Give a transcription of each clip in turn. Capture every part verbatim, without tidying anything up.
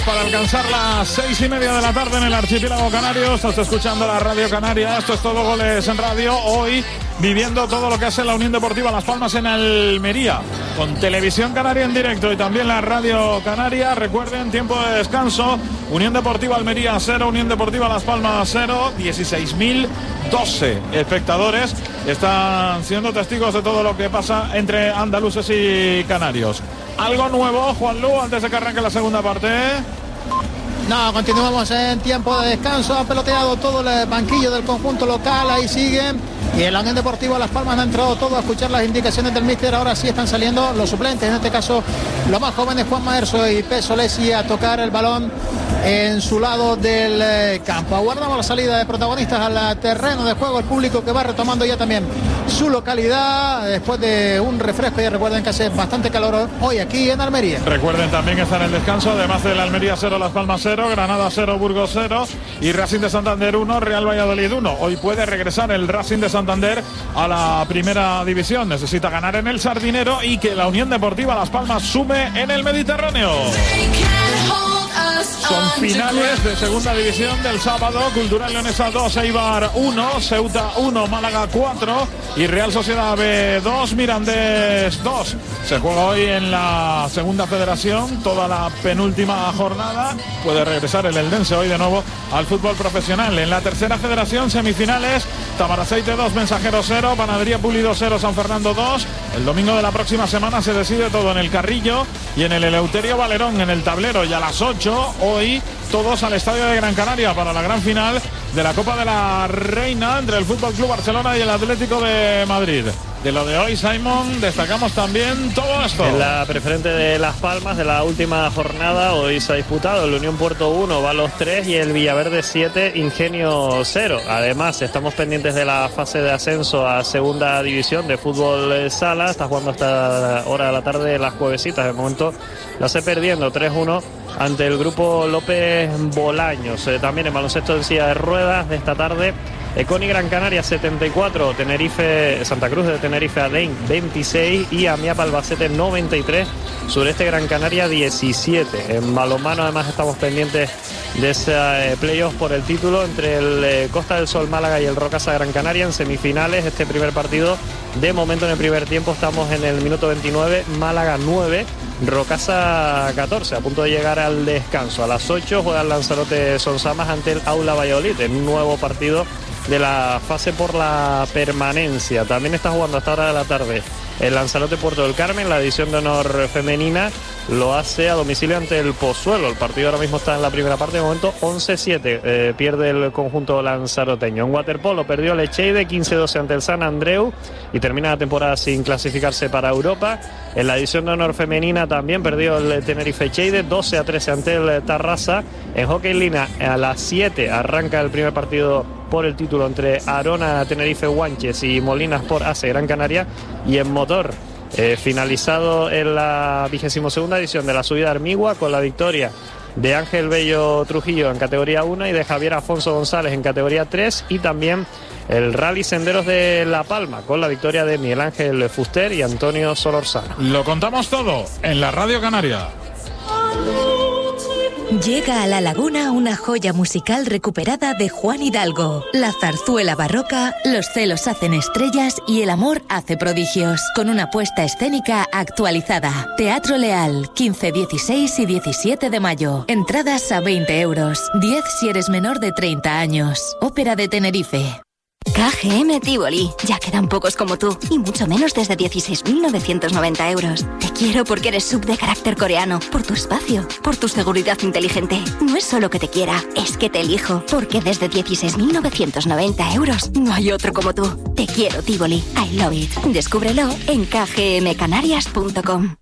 Para alcanzar las seis y media de la tarde en el archipiélago canario, estás escuchando la Radio Canaria. Esto es Todo Goles en Radio. Hoy viviendo todo lo que hace la Unión Deportiva Las Palmas en Almería, con Televisión Canaria en directo y también la Radio Canaria. Recuerden, tiempo de descanso. Unión Deportiva Almería cero, Unión Deportiva Las Palmas cero. dieciséis mil doce espectadores están siendo testigos de todo lo que pasa entre andaluces y canarios. Algo nuevo, Juanlu, antes de que arranque la segunda parte. No, continuamos en tiempo de descanso. Ha peloteado todo el banquillo del conjunto local. Ahí siguen. Y en la Unión Deportiva Las Palmas ha entrado todo a escuchar las indicaciones del míster. Ahora sí están saliendo los suplentes. En este caso, los más jóvenes, Juan Maerso y Pesolesi, a tocar el balón en su lado del campo. Aguardamos la salida de protagonistas al terreno de juego. El público que va retomando ya también su localidad después de un refresco. Ya recuerden que hace bastante calor hoy aquí en Almería. Recuerden también que está en el descanso, además del Almería cero, Las Palmas cero, Granada cero, Burgos cero y Racing de Santander uno, Real Valladolid uno. Hoy puede regresar el Racing de Santander a la primera división. Necesita ganar en el Sardinero y que la Unión Deportiva Las Palmas sume en el Mediterráneo. Son finales de segunda división del sábado. Cultural Leonesa dos, Eibar uno, Ceuta uno, Málaga cuatro y Real Sociedad B dos, Mirandés dos. Se juega hoy en la segunda federación toda la penúltima jornada. Puede regresar el Eldense hoy de nuevo al fútbol profesional. En la tercera federación, semifinales, Tamaraceite dos, Mensajero cero, Panadería Pulido cero, San Fernando dos. El domingo de la próxima semana se decide todo en el Carrillo y en el Eleuterio Valerón, en el tablero. Y a las ocho, hoy, todos al Estadio de Gran Canaria para la gran final de la Copa de la Reina entre el Fútbol Club Barcelona y el Atlético de Madrid. De lo de hoy, Simon, destacamos también todo esto. En la preferente de Las Palmas de la última jornada, hoy se ha disputado el Unión Puerto uno, Balos tres y el Villaverde siete, Ingenio cero. Además, estamos pendientes de la fase de ascenso a segunda división de fútbol sala. Está jugando hasta hora de la tarde las Juevesitas. De momento la hace perdiendo tres uno ante el grupo López Bolaños. Eh, también en baloncesto en silla de ruedas de esta tarde, Econi Gran Canaria setenta y cuatro, Tenerife, Santa Cruz de Tenerife Adein veintiséis y Amiapa Albacete noventa y tres, Sureste Gran Canaria diecisiete. En balonmano además estamos pendientes de ese eh, playoff por el título entre el eh, Costa del Sol Málaga y el Rocasa Gran Canaria en semifinales. Este primer partido, de momento en el primer tiempo estamos en el minuto veintinueve, Málaga nueve, Rocasa catorce, a punto de llegar al descanso. A las ocho juega el Lanzarote Sonsamas ante el Aula Valladolid en un nuevo partido de la fase por la permanencia. También está jugando hasta hora de la tarde el Lanzarote Puerto del Carmen, la división de honor femenina. Lo hace a domicilio ante el Pozuelo. El partido ahora mismo está en la primera parte, de momento once siete, eh, pierde el conjunto lanzaroteño. En waterpolo perdió el Echeide quince doce ante el San Andreu y termina la temporada sin clasificarse para Europa. En la división de honor femenina también perdió el Tenerife Echeide doce a trece ante el Tarrasa. En hockey lina a las siete arranca el primer partido por el título entre Arona Tenerife Guanches y Molinas por A C Gran Canaria. Y en motor, eh, finalizado en la vigésimo segunda edición de la subida Armigua con la victoria de Ángel Bello Trujillo en categoría uno y de Javier Afonso González en categoría tres, y también el Rally Senderos de La Palma con la victoria de Miguel Ángel Fuster y Antonio Solorzano. Lo contamos todo en la Radio Canaria. Llega a La Laguna una joya musical recuperada de Juan Hidalgo. La zarzuela barroca, Los celos hacen estrellas y El amor hace prodigios. Con una puesta escénica actualizada. Teatro Leal, quince, dieciséis y diecisiete de mayo. Entradas a veinte euros. diez si eres menor de treinta años. Ópera de Tenerife. K G M Tivoli. Ya quedan pocos como tú. Y mucho menos desde dieciséis mil novecientos noventa euros. Te quiero porque eres sub de carácter coreano. Por tu espacio. Por tu seguridad inteligente. No es solo que te quiera. Es que te elijo. Porque desde dieciséis mil novecientos noventa euros no hay otro como tú. Te quiero, Tivoli. I love it. Descúbrelo en k g m canarias punto com.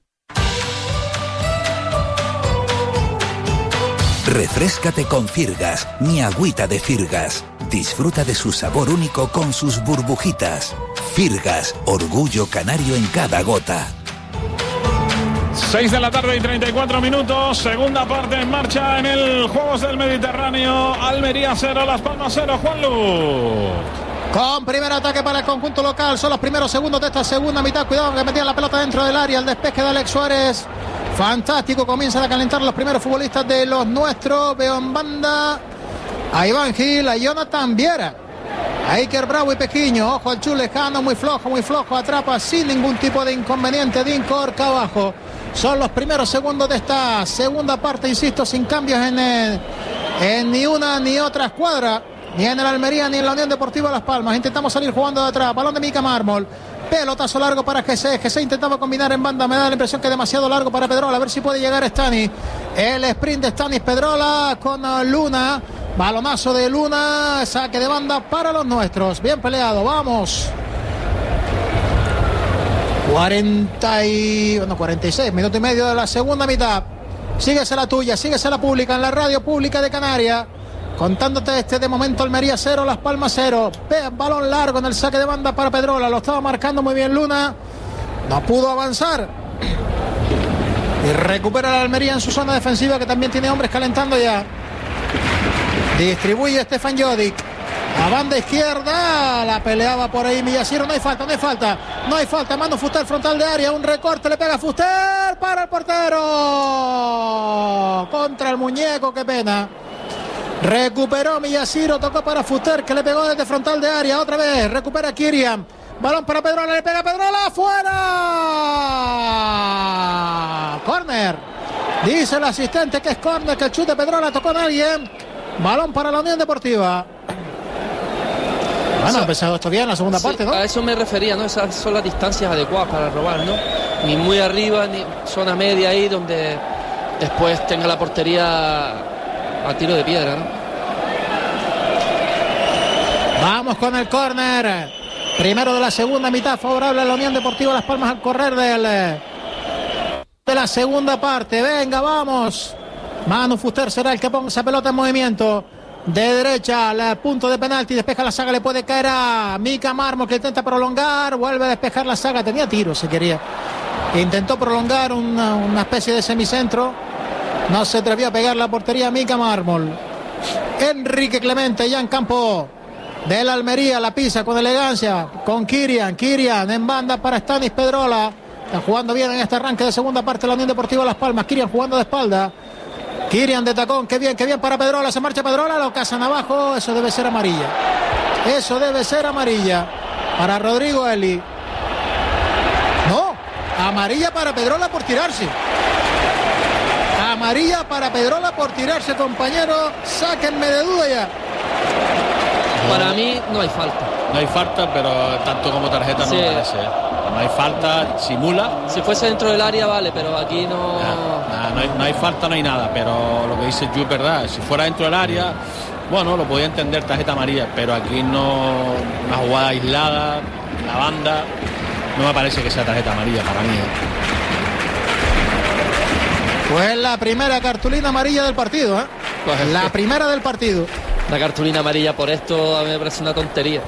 Refréscate con Firgas, mi agüita de Firgas. Disfruta de su sabor único con sus burbujitas. Firgas, orgullo canario en cada gota. seis de la tarde y treinta y cuatro minutos. Segunda parte en marcha en el Juegos del Mediterráneo. Almería cero, Las Palmas cero. Juanlu. Con primer ataque para el conjunto local. Son los primeros segundos de esta segunda mitad. Cuidado que metían la pelota dentro del área. El despeje de Alex Suárez Fantástico, comienzan a calentar los primeros futbolistas de los nuestros. Veo en banda a Iván Gil, a Jonathan Viera, a Iker Bravo y Pequeño. Ojo al Chulejano, muy flojo, muy flojo. Atrapa sin ningún tipo de inconveniente. Dincorca abajo. Son los primeros segundos de esta segunda parte, insisto, sin cambios en, el, en ni una ni otra escuadra, ni en el Almería ni en la Unión Deportiva Las Palmas. Intentamos salir jugando de atrás. Balón de Mika Mármol. Pelotazo largo para Jesé. Jesé intentaba combinar en banda. Me da la impresión que es demasiado largo para Pedrola. A ver si puede llegar Stanis. El sprint de Stanis Pedrola con Luna. Balonazo de Luna. Saque de banda para los nuestros. Bien peleado. Vamos. cuarenta y, bueno, cuarenta y seis, minuto y medio de la segunda mitad. Síguese la tuya, síguese la pública en la radio pública de Canarias. Contándote este de momento Almería cero, Las Palmas cero. Balón largo en el saque de banda para Pedrola. Lo estaba marcando muy bien Luna. No pudo avanzar. Y recupera la Almería en su zona defensiva, que también tiene hombres calentando ya. Distribuye Stefan Jodik. A banda izquierda, la peleaba por ahí Millaciro, no hay falta, no hay falta, no hay falta, manda Fuster frontal de área, un recorte, le pega Fuster para el portero, contra el muñeco, qué pena. Recuperó Millaciro, tocó para Fuster, que le pegó desde frontal de área, otra vez, recupera Kirian, balón para Pedrola, le pega Pedrola, fuera, córner, dice el asistente que es córner, que el chute Pedrola tocó a alguien, balón para la Unión Deportiva. Bueno, ha empezado esto bien en la segunda sí, parte, ¿no? A eso me refería, ¿no? Esas son las distancias adecuadas para robar, ¿no? Ni muy arriba, ni zona media ahí donde después tenga la portería a tiro de piedra, ¿no? Vamos con el córner. Primero de la segunda mitad, favorable a la Unión Deportiva Las Palmas al correr del, de la segunda parte. Venga, vamos. Manu Fuster será el que ponga esa pelota en movimiento. De derecha al punto de penalti, despeja la saga, le puede caer a Mika Mármol, que intenta prolongar, vuelve a despejar la saga, tenía tiro si quería, intentó prolongar una, una especie de semicentro, no se atrevió a pegar la portería a Mika Mármol. Enrique Clemente ya en campo de la Almería, la pisa con elegancia, con Kirian, Kirian en banda para Stanis Pedrola, está jugando bien en este arranque de segunda parte la Unión Deportiva Las Palmas. Kirian jugando de espalda, Kirian de tacón, qué bien, qué bien para Pedrola, se marcha Pedrola, lo cazan abajo, eso debe ser amarilla. Eso debe ser amarilla para Rodrigo Eli. No, amarilla para Pedrola por tirarse. Amarilla para Pedrola por tirarse, compañero, sáquenme de duda ya. Para mí no hay falta. No hay falta, pero tanto como tarjeta sí. no parece. No hay falta, simula. Si fuese dentro del área vale, pero aquí no... Nah, nah, no, hay, no hay falta, no hay nada, pero lo que dice Yu es verdad. Si fuera dentro del área, bueno, lo podía entender, tarjeta amarilla, pero aquí no, una jugada aislada, la banda, no me parece que sea tarjeta amarilla para mí. ¿eh? Pues la primera cartulina amarilla del partido, ¿eh? Pues la que... primera del partido. La cartulina amarilla por esto a mí me parece una tontería.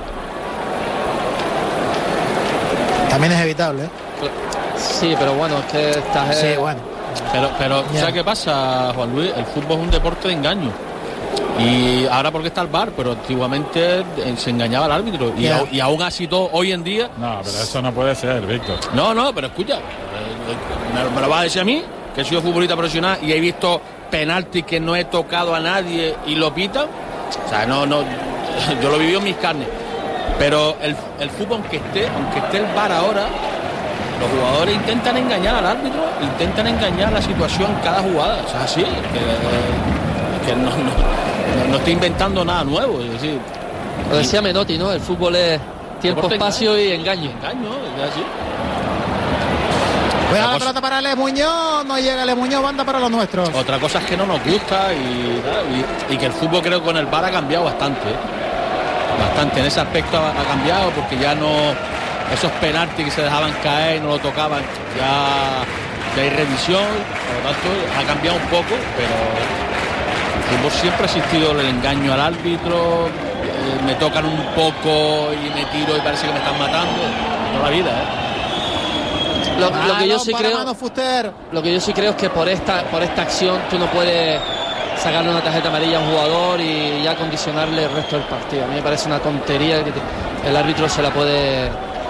También es evitable, ¿eh? Sí, pero bueno, es que estás... Sí, bueno. Pero, pero yeah. ¿sabes qué pasa, Juan Luis? El fútbol es un deporte de engaño. Y ahora porque está el V A R, pero antiguamente se engañaba al árbitro. Y, yeah. a, y aún así todo, hoy en día... No, pero eso no puede ser, Víctor. No, no, pero escucha, me, me lo vas a decir a mí, que he sido futbolista profesional y he visto penaltis que no he tocado a nadie y lo pitan. O sea, no, no, yo lo he vivido en mis carnes. Pero el, el fútbol, aunque esté, aunque esté el V A R ahora, los jugadores intentan engañar al árbitro, intentan engañar la situación cada jugada. O sea, así, que, que no, no, no estoy inventando nada nuevo. Es decir, lo decía Menotti, ¿no? El fútbol es tiempo, espacio y engaño. Engaño, es así. Cuidado la pelota para Le Muñoz, no llega Le Muñoz, banda para los nuestros. Otra cosa es que no nos gusta y, y, y que el fútbol creo que con el V A R ha cambiado bastante. ¿eh? Bastante, en ese aspecto ha, ha cambiado porque ya no, esos penaltis que se dejaban caer, no lo tocaban, ya, ya hay revisión, por lo tanto ha cambiado un poco, pero el fútbol siempre ha existido el engaño al árbitro, eh, me tocan un poco y me tiro y parece que me están matando, toda la vida, ¿eh? Lo, lo que yo sí creo, Fuster. lo que yo sí creo es que por esta, por esta acción tú no puedes sacarle una tarjeta amarilla a un jugador y ya condicionarle el resto del partido. A mí me parece una tontería que el árbitro se la puede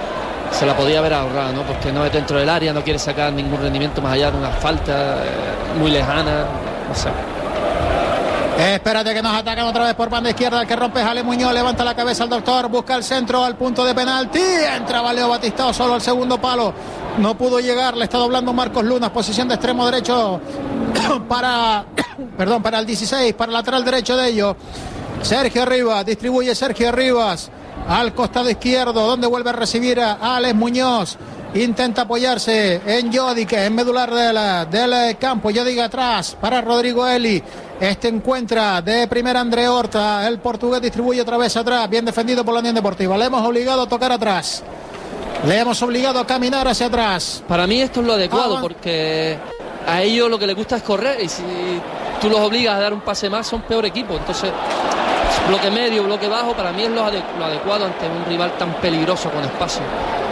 se la podía haber ahorrado, ¿no? Porque no es dentro del área, no quiere sacar ningún rendimiento más allá de una falta eh, muy lejana, no sé. Espérate que nos atacan otra vez por banda izquierda. El que rompe es Ale Muñoz. Levanta la cabeza el doctor. Busca el centro al punto de penalti. Entraba Leo Batistao solo al segundo palo. No pudo llegar. Le está doblando Marcos Lunas. Posición de extremo derecho para, perdón, para el dieciséis. Para el lateral derecho de ellos. Sergio Rivas. Distribuye Sergio Rivas al costado izquierdo, donde vuelve a recibir a Alex Muñoz. Intenta apoyarse en Yodi, que es medular de la, del campo. Yodi atrás para Rodrigo Eli. Este encuentra de primera André Horta. El portugués distribuye otra vez atrás. Bien defendido por la Unión Deportiva. Le hemos obligado a tocar atrás. Le hemos obligado a caminar hacia atrás. Para mí esto es lo adecuado, ah, porque a ellos lo que les gusta es correr. Y si tú los obligas a dar un pase más, son peor equipo. Entonces, bloque medio, bloque bajo, para mí es lo, ade- lo adecuado ante un rival tan peligroso con espacio.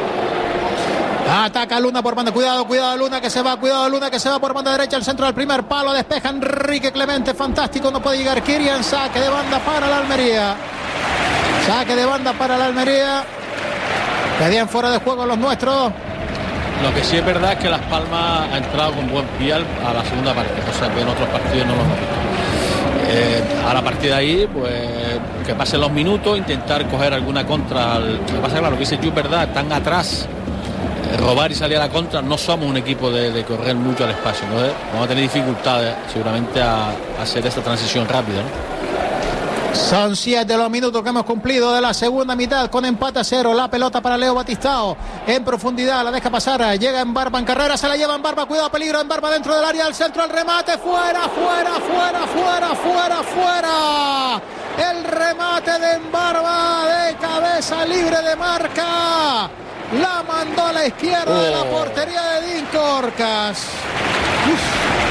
Ataca Luna por banda, cuidado, cuidado Luna que se va, cuidado Luna que se va por banda derecha, el centro del primer palo, despeja Enrique Clemente, fantástico, no puede llegar Kirian, saque de banda para la Almería, saque de banda para la Almería, pedían fuera de juego los nuestros. Lo que sí es verdad es que Las Palmas ha entrado con buen pie a la segunda parte, o sea que en otros partidos no lo hemos visto. Eh, a la partir de ahí, pues que pasen los minutos, intentar coger alguna contra. Al... Lo que pasa es claro, que dice yo es verdad, están atrás. Robar y salir a la contra, no somos un equipo de, de correr mucho al espacio, ¿no? Vamos a tener dificultades seguramente a, a hacer esta transición rápida, ¿no? Son siete los minutos que hemos cumplido de la segunda mitad con empate a cero. La pelota para Leo Batistao en profundidad, la deja pasar, llega en Barba en carrera, se la lleva en Barba, cuidado, peligro en Barba dentro del área, al centro, al remate, fuera, fuera, fuera, fuera, fuera, fuera. El remate de Embarba de cabeza libre de marca. La mandó a la izquierda oh. de la portería de Dinko Orcas. Uf.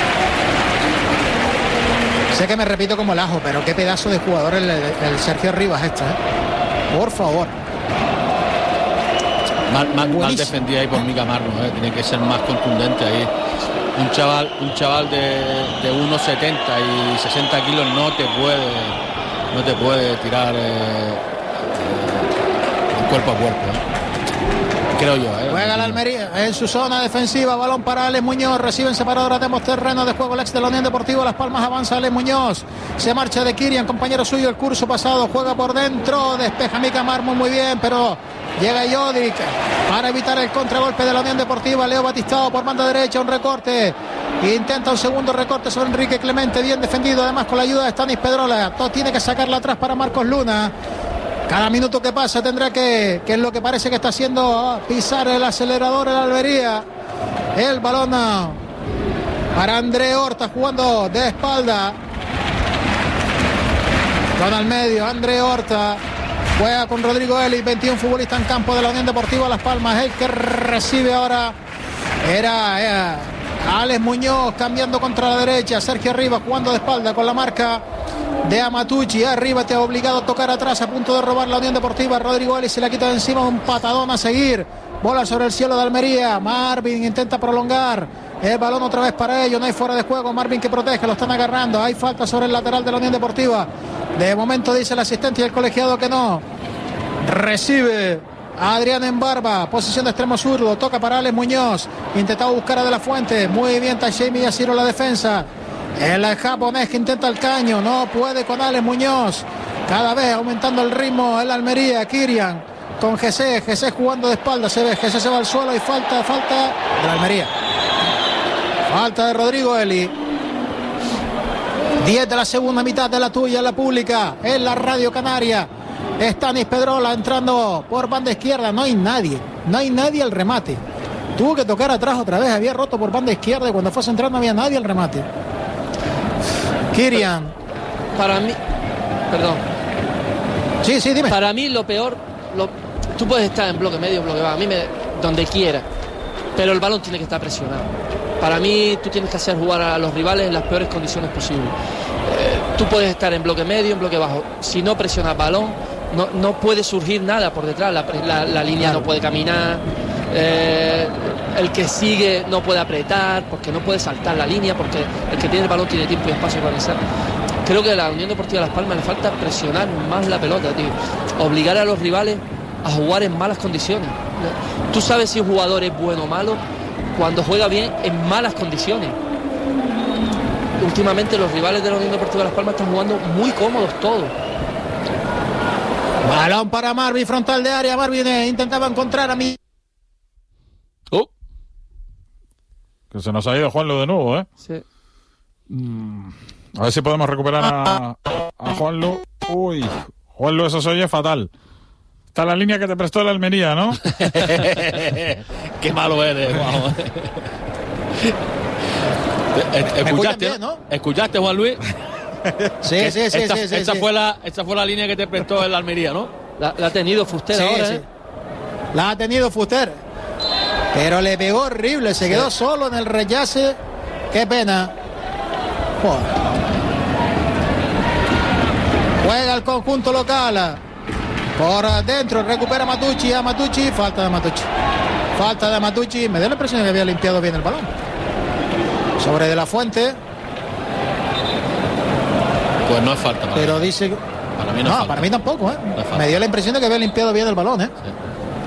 Sé que me repito como el ajo, pero qué pedazo de jugador el, el Sergio Rivas este, ¿eh? Por favor. Mal, mal, mal defendido ahí por Mica Marno, ¿eh? Tiene que ser más contundente ahí. Un chaval, un chaval de, de uno setenta y sesenta kilos no te puede, no te puede tirar eh, eh, cuerpo a cuerpo, ¿eh? Creo yo, ¿eh? Juega la Almería en su zona defensiva, balón para Alex Muñoz, reciben separadora de terreno de juego el ex de la Unión Deportiva Las Palmas, avanza Alex Muñoz, se marcha de Kirian, compañero suyo el curso pasado, juega por dentro, despeja Mica Marmo muy bien, pero llega Jodic para evitar el contragolpe de la Unión Deportiva. Leo Batistao por banda derecha, un recorte, intenta un segundo recorte sobre Enrique Clemente, bien defendido además con la ayuda de Stanis Pedrola, todo tiene que sacarla atrás para Marcos Luna. Cada minuto que pasa tendrá que, que es lo que parece que está haciendo, pisar el acelerador en la Almería. El balón para André Horta jugando de espalda. Con al medio, André Horta juega con Rodrigo Eli, veintiún futbolistas en campo de la Unión Deportiva Las Palmas. El que recibe ahora era eh, Alex Muñoz cambiando contra la derecha. Sergio Rivas jugando de espalda con la marca de Amatucci. Arriba te ha obligado a tocar atrás, a punto de robar la Unión Deportiva. Rodrigo Eli se la quita de encima, un patadón a seguir. Bola sobre el cielo de Almería. Marvin intenta prolongar. El balón otra vez para ellos. No hay fuera de juego. Marvin que protege, lo están agarrando. Hay falta sobre el lateral de la Unión Deportiva. De momento dice el asistente y el colegiado que no. Recibe Adrián Embarba, posición de extremo zurdo. Toca para Alex Muñoz. Intentaba buscar a De La Fuente. Muy bien Taishemi Yashiro la defensa. El japonés que intenta el caño, no puede con Alex Muñoz. Cada vez aumentando el ritmo en la Almería. Kirian con Jesse, Jesse jugando de espalda, se ve, Jesse se va al suelo y falta, falta de la Almería. Falta de Rodrigo Eli. diez de la segunda mitad de la tuya, en la pública, en la Radio Canaria. Stanis Pedrola entrando por banda izquierda, no hay nadie, no hay nadie al remate. Tuvo que tocar atrás otra vez, había roto por banda izquierda y cuando fue centrando no había nadie al remate. Kirian. Para mí, perdón. Sí, sí, dime. Para mí lo peor, lo, tú puedes estar en bloque medio, bloque bajo, a mí me, donde quiera, pero el balón tiene que estar presionado. Para mí tú tienes que hacer jugar a los rivales en las peores condiciones posibles. Eh, tú puedes estar en bloque medio, en bloque bajo. Si no presionas balón, no, no puede surgir nada por detrás. La, la, la línea no puede caminar. Eh, el que sigue no puede apretar porque no puede saltar la línea, porque el que tiene el balón tiene tiempo y espacio para realizar. Creo que a la Unión Deportiva Las Palmas le falta presionar más la pelota, tío. Obligar a los rivales a jugar en malas condiciones. Tú sabes si un jugador es bueno o malo cuando juega bien en malas condiciones. Últimamente los rivales de la Unión Deportiva Las Palmas están jugando muy cómodos todos. Balón para Marvin, frontal de área. Marvin eh, intentaba encontrar a mí. Oh. Que se nos ha ido Juanlu de nuevo, ¿eh? Sí. Mm. A ver si podemos recuperar a, a Juanlu. Uy, Juanlu, eso se oye fatal. Está la línea que te prestó la Almería, ¿no? Qué malo eres, Juan. ¿Escuchaste, bien, ¿no? ¿Escuchaste, Juan Luis? Sí, sí, sí, esta, sí, sí, esta sí. Fue la, esta fue la línea que te prestó el Almería, ¿no? La, la ha tenido Fuster Sí, ahora, sí. ¿eh? La ha tenido Fuster. Pero le pegó horrible, se quedó solo en el rechace. Qué pena. Joder. Juega el conjunto local. Por adentro recupera Matucci a Matucci. Falta de Matucci. Falta de Matucci. Me dio la impresión de que había limpiado bien el balón. Sobre De La Fuente. Pues no es falta. Para Pero mí. dice. Para mí no, No, es falta. para mí tampoco, ¿eh? No es falta. Me dio la impresión de que había limpiado bien el balón, ¿eh? Sí.